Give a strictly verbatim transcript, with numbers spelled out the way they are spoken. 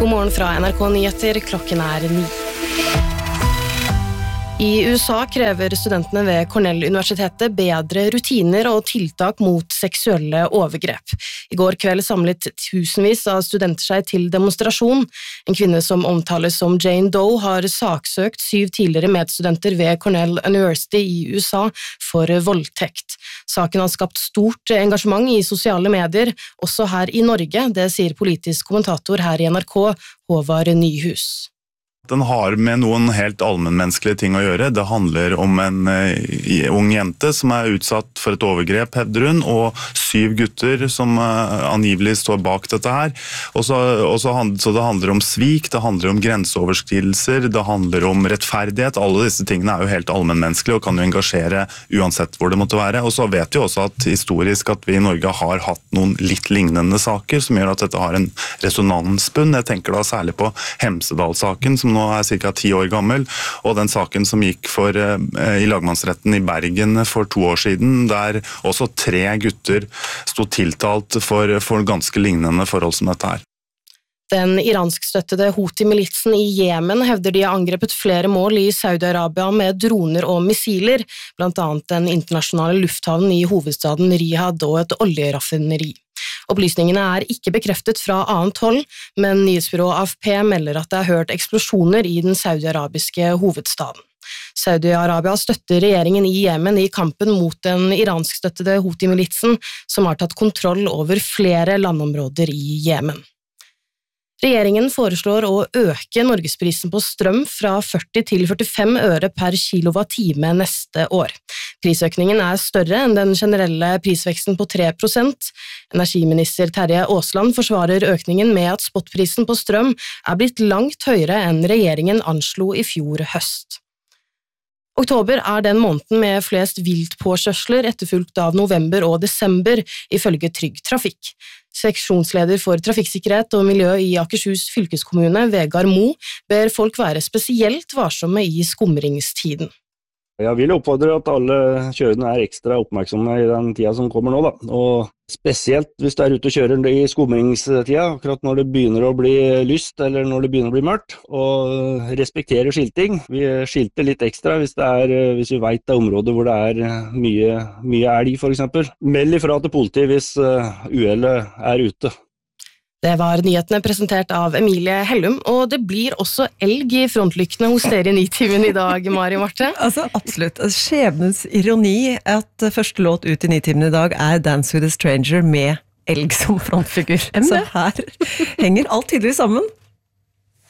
God morgen fra N R K Nyheter, klokken er ni. I U S A krever studentene ved Cornell-universitetet bedre rutiner og tiltak mot seksuelle overgrep. I går kveld samlet tusenvis av studenter seg til demonstrasjon. En kvinne som omtales som Jane Doe har saksøkt syv tidligere medstudenter ved Cornell University i U S A for voldtekt. Saken har skapt stort engasjement i sosiale medier, også her i Norge, det sier politisk kommentator her i N R K, Håvard Nyhus. Den har med noen helt allmennmenneskelige ting å gjøre. Det handler om en uh, ung jente som er utsatt for et overgrep, hevder hun, og syv gutter som uh, angivelig står bak dette her. Og så, og så, hand, så det handler om svik, det handler om grenseoverskridelser, det handler om rettferdighet. Alle disse tingene er jo helt allmennmenneskelige og kan jo engasjere uansett hvor det måtte være. Og så vet vi også at historisk at vi i Norge har hatt noen litt lignende saker som gjør at dette har en resonansbunn. Jeg tenker da særlig på Hemsedal-saken, som nå er cirka ti år gammel, og den saken som gikk for, eh, i lagmannsretten i Bergen for to år siden, der også tre gutter stod tiltalt for, for ganske lignende forhold som dette her. Den iranskstøttede Houthi-militsen i Jemen hevder de har angrepet flere mål i Saudi-Arabia med droner og missiler, blant annet den internasjonale lufthavnen i hovedstaden Riyadh og et oljeraffineri. Opplysningene er ikke bekreftet fra annet hold, men nyhetsbyrået A F P melder at det er hørt eksplosjoner i den saudiarabiske hovedstaden. Saudi-Arabia støtter regjeringen i Jemen i kampen mot den iranskstøttede Houthi-militsen, som har tatt kontroll over flere landområder i Jemen. Regjeringen foreslår å øke norgesprisen på strøm fra førti til førtifem øre per kilowattime neste år. Prisøkningen er større enn den generelle prisveksten på tre prosent. Energiminister Terje Aasland forsvarer økningen med at spotprisen på strøm er blitt langt høyere enn regjeringen anslo i fjor høst. Oktober er den måneden med flest viltpåkjørsler, etterfulgt av november og desember, ifølge Trygg Trafikk. Seksjonsleder for trafikksikkerhet og miljø i Akershus fylkeskommune, Vegard Mo, ber folk være spesielt varsomme i skumringstiden. Jeg vil oppfordre at alle kjørende er ekstra oppmerksomme i den tida som kommer nå, da. Og spesielt hvis du er ute og kjører i skumringstida, akkurat når det begynner å bli lyst eller når det begynner å bli mørkt, og respektere skilting. Vi skilter litt ekstra hvis, det er, hvis vi vet det er områder hvor det er mye, mye elg for eksempel. Meld ifra til politiet hvis uhellet er ute. Det var nyhetene presentert av Emilie Hellum, og det blir også elg i frontlyktene hos dere i Nitimen i dag, Mari Marte. Altså, absolutt. Skjebnens ironi at første låt ut i Nitimen i dag er Dance with a Stranger med elg som frontfigur. Så her henger alt tydelig sammen.